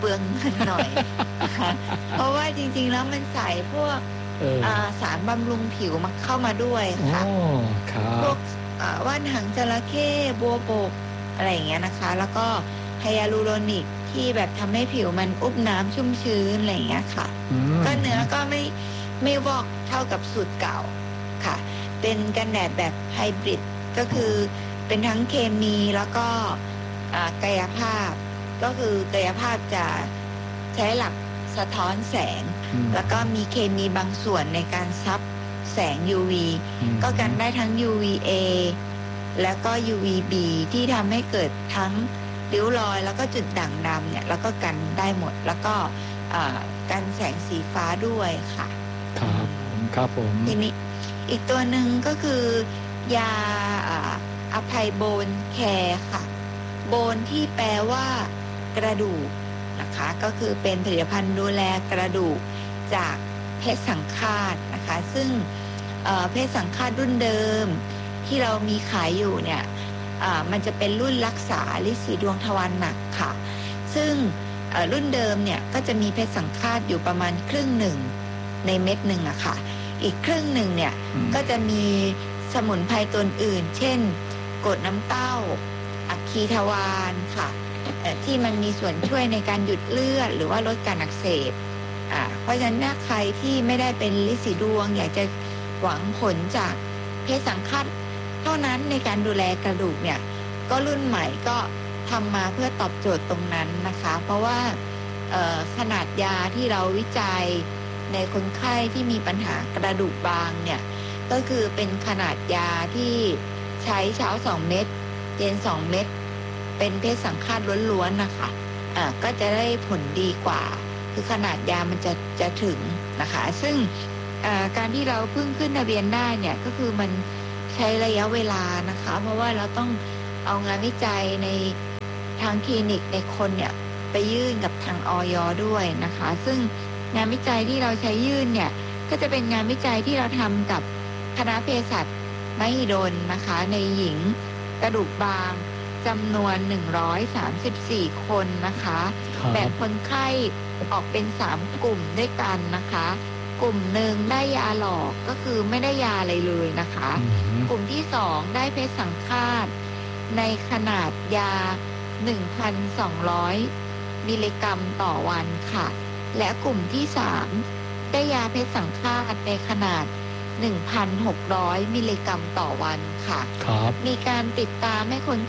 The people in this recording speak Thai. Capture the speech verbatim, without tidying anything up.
เปลืองเงินหน่อยนะคะเพราะว่าจริงๆแล้วมันใส่พวกสารบำรุงผิวมาเข้ามาด้วยค่ะพวกว่านหางจระเข้บัวบกอะไรอย่างเงี้ยนะคะแล้วก็ไฮยาลูโรนิกที่แบบทำให้ผิวมันอุ้มน้ำชุ่มชื้นอะไรอย่างเงี้ยค่ะก็เนื้อก็ไม่ไม่วอกเท่ากับสูตรเก่าค่ะเป็นกันแดดแบบไฮบริดก็คือเป็นทั้งเคมีแล้วก็กายภาพก็คือกายภาพจะใช้หลักสะท้อนแสงแล้วก็มีเคมีบางส่วนในการซับแสง ยู วี ก็กันได้ทั้ง ยู วี เอ แล้วก็ ยู วี บี ที่ทำให้เกิดทั้งริ้วรอยแล้วก็จุดด่างดำเนี่ยแล้วก็กันได้หมดแล้วก็กันแสงสีฟ้าด้วยค่ะครับครับผมทีนี้อีกตัวหนึ่งก็คือยาอภัยโบนแคร์ค่ะโบนที่แปลว่ากระดูกนะคะก็คือเป็นผลิตภัณฑ์ดูแลกระดูกจากเพชรสังฆาตนะคะซึ่งเพชรสังฆาตรุ่นเดิมที่เรามีขายอยู่เนี่ยมันจะเป็นรุ่นรักษาฤทธิ์สีดวงทวารหนักค่ะซึ่งรุ่นเดิมเนี่ยก็จะมีเพชรสังฆาตอยู่ประมาณครึ่งหนึ่งในเม็ดหนึ่งอะค่ะอีกครึ่งหนึ่งเนี่ยก็จะมีสมุนไพรตัวอื่นเช่นกรดน้ำเต้าอัคคีทวารค่ะที่มันมีส่วนช่วยในการหยุดเลือดหรือว่าลดการอักเสบอ่าเพราะฉะนั้นใครที่ไม่ได้เป็นฤทธิ์สีดวงอยากจะหวังผลจากเพชรสังฆาตเท่านั้นในการดูแลกระดูกเนี่ยก็รุ่นใหม่ก็ทำมาเพื่อตอบโจทย์ตรงนั้นนะคะเพราะว่าขนาดยาที่เราวิจัยในคนไข้ที่มีปัญหากระดูกบางเนี่ยก็คือเป็นขนาดยาที่ใช้เช้าสองเม็ดเย็นสองเม็ดเป็นเพชรสังฆาตล้วนๆนะคะอ่าก็จะได้ผลดีกว่าคือขนาดยามันจะจะถึงนะคะซึ่งการที่เราเพิ่งขึ้นทะเบียนได้เนี่ยก็คือมันใช้ระยะเวลานะคะเพราะว่าเราต้องเอางานวิจัยในทางคลินิกในคนเนี่ยไปยื่นกับทางอย.ด้วยนะคะซึ่งงานวิจัยที่เราใช้ยื่นเนี่ยก็จะเป็นงานวิจัยที่เราทำกับคณะเภสัชมหิดลนะคะในหญิงกระดูกบางจำนวนหนึ่งร้อยสามสิบสี่คนนะคะแบ่งคนไข้ออกเป็นสามกลุ่มด้วยกันนะคะกลุ่มหนึ่งได้ยาหลอกก็คือไม่ได้ยาอะไรเลยนะคะกลุ่มที่สองได้เพชรสังฆาตในขนาดยา หนึ่งพันสองร้อย มิลลิกรัมต่อวันค่ะและกลุ่มที่สามได้ยาเพชรสังฆาตในขนาด หนึ่งพันหกร้อย มิลลิกรัมต่อวันค่ะมีการติดตามให้คน